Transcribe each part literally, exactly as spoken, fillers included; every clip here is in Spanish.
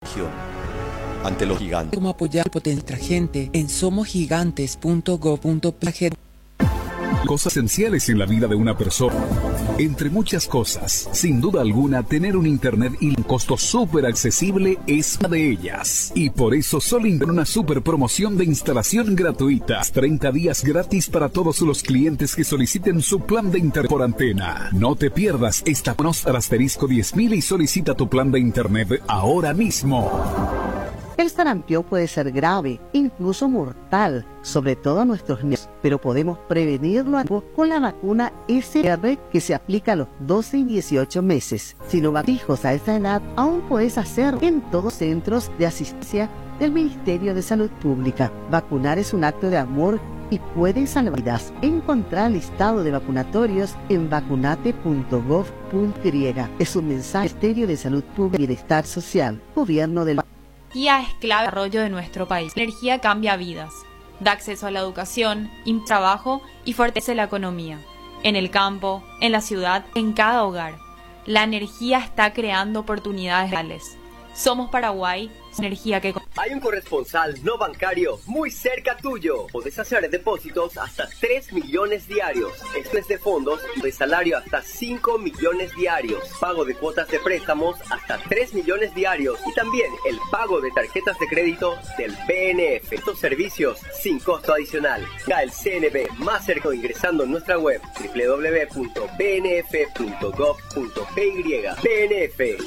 ante los gigantes. ¿Cómo apoyar al potencial gente en somos gigantes punto gob punto pe? Cosas esenciales en la vida de una persona. Entre muchas cosas, sin duda alguna, tener un internet y un costo súper accesible es una de ellas. Y por eso Solin tiene una súper promoción de instalación gratuita. treinta días gratis para todos los clientes que soliciten su plan de internet por antena. No te pierdas esta bonos al asterisco diez mil y solicita tu plan de internet ahora mismo. El sarampión puede ser grave, incluso mortal, sobre todo a nuestros niños, pero podemos prevenirlo con la vacuna S R que se aplica a los doce y dieciocho meses. Si no vas hijos a esa edad, aún puedes hacerlo en todos los centros de asistencia del Ministerio de Salud Pública. Vacunar es un acto de amor y puede salvar vidas. Encontrar el listado de vacunatorios en vacunate punto gob punto pe. Es un mensaje del Ministerio de Salud Pública y Bienestar Social, Gobierno del La energía es clave en el desarrollo de nuestro país. La energía cambia vidas, da acceso a la educación, trabajo y fortalece la economía. En el campo, en la ciudad, en cada hogar. La energía está creando oportunidades reales. Somos Paraguay, energía que... Hay un corresponsal no bancario muy cerca tuyo. Podés hacer depósitos hasta tres millones diarios. Esto es de fondos de salario hasta cinco millones diarios. Pago de cuotas de préstamos hasta tres millones diarios. Y también el pago de tarjetas de crédito del B N F. Estos servicios sin costo adicional. Da el C N B más cerca ingresando en nuestra web doble u doble u doble u punto b n f punto gob punto pe y. B N F.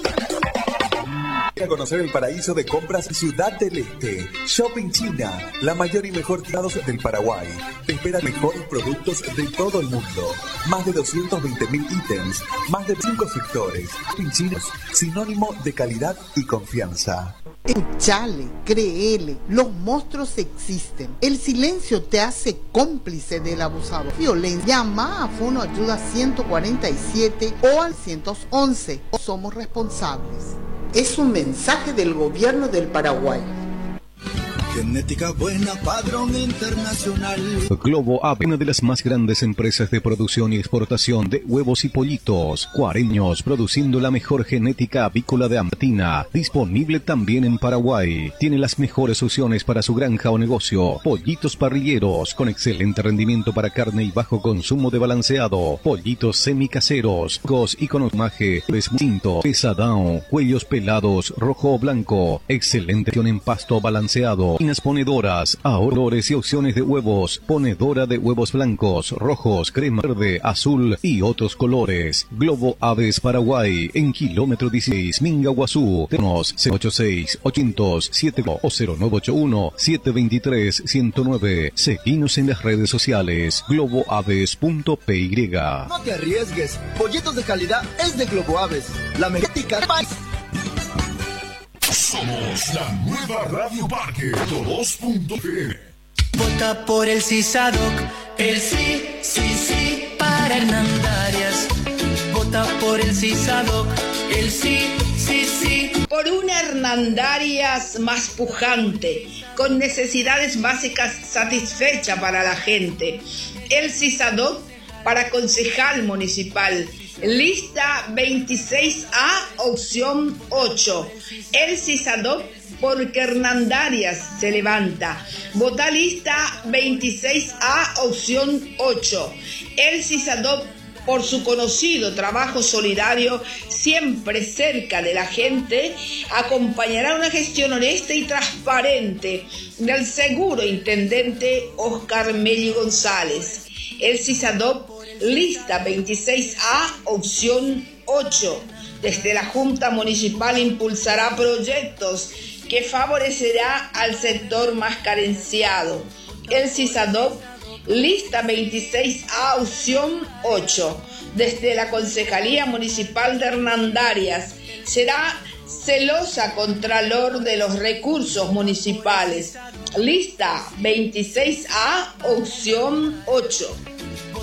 A conocer el paraíso de compras Ciudad del Este. Shopping China, la mayor y mejor tiendas del Paraguay. Te espera mejores productos de todo el mundo. Más de doscientos veinte mil ítems, más de cinco sectores. Shopping China, sinónimo de calidad y confianza. Escuchale, créele, los monstruos existen. El silencio te hace cómplice del abusador. Violencia. Llama a Fono Ayuda ciento cuarenta y siete o al ciento once. Somos responsables. Es un mensaje del gobierno del Paraguay. Genética buena, padrón internacional. Globo Ave, una de las más grandes empresas de producción y exportación de huevos y pollitos. cuarenta años produciendo la mejor genética avícola de Argentina. Disponible también en Paraguay. Tiene las mejores opciones para su granja o negocio. Pollitos parrilleros con excelente rendimiento para carne y bajo consumo de balanceado. Pollitos semicaseros, gos y con omaje, cinto, pesadão, cuellos pelados, rojo o blanco. Excelente opción en pasto balanceado. Ponedoras, ahorradores y opciones de huevos, ponedora de huevos blancos, rojos, crema verde, azul y otros colores. Globo Aves Paraguay, en kilómetro dieciséis, Mingaguazú. Tenemos cero ocho seis, ochocientos, siete o cero nueve ocho uno, siete dos tres, uno cero nueve. Seguinos en las redes sociales, globo aves punto pe y. No te arriesgues, pollitos de calidad es de Globo Aves, la mejor país. Somos la nueva Radio Parque dos punto cero. Vota por el CISADOC, el sí, sí, sí para Hernandarias. Vota por el CISADOC, el sí, sí, sí. Por una Hernandarias más pujante, con necesidades básicas satisfechas para la gente. El CISADOC para concejal municipal. Lista veintiséis A, opción ocho. El CISADOC porque Hernandarias se levanta. Vota lista veintiséis A, opción ocho. El CISADOC por su conocido trabajo solidario, siempre cerca de la gente, acompañará una gestión honesta y transparente del seguro intendente Oscar Meli González. El CISADOC lista veintiséis A, opción ocho. Desde la Junta Municipal impulsará proyectos que favorecerá al sector más carenciado. El CISADOC lista veintiséis A, opción ocho. Desde la Concejalía Municipal de Hernandarias será celosa contralor de los recursos municipales. Lista veintiséis A, opción ocho.